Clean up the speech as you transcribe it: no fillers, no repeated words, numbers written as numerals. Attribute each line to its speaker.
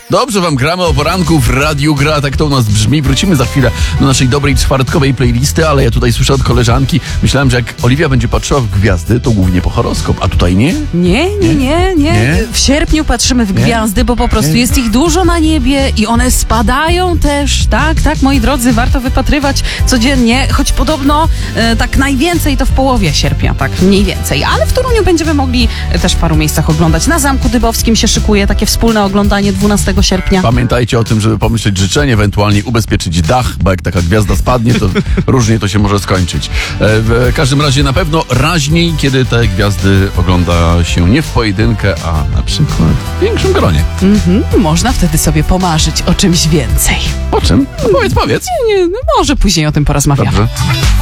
Speaker 1: Dobrze wam gramy o poranku w Radiu Gra, tak to u nas brzmi. Wrócimy za chwilę do naszej dobrej czwartkowej playlisty, ale ja tutaj słyszę od koleżanki, myślałem, że jak Oliwia będzie patrzyła w gwiazdy, to głównie po horoskop, a tutaj nie?
Speaker 2: Nie. W sierpniu patrzymy w gwiazdy, bo po prostu jest ich dużo na niebie i one spadają też. Tak, moi drodzy, warto wypatrywać codziennie, choć podobno tak najwięcej to w połowie sierpnia, tak mniej więcej. Ale w Toruniu będziemy mogli też w paru miejscach oglądać. Na Zamku Dybowskim się szykuje takie wspólne oglądanie 12 sierpnia.
Speaker 1: Pamiętajcie o tym, żeby pomyśleć życzenie, ewentualnie ubezpieczyć dach, bo jak taka gwiazda spadnie, to różnie to się może skończyć. W każdym razie na pewno raźniej, kiedy te gwiazdy ogląda się nie w pojedynkę, a na przykład w większym gronie.
Speaker 2: Można wtedy sobie pomarzyć o czymś więcej.
Speaker 1: O czym? No powiedz.
Speaker 2: Nie, może później o tym porozmawiamy.
Speaker 1: Dobrze.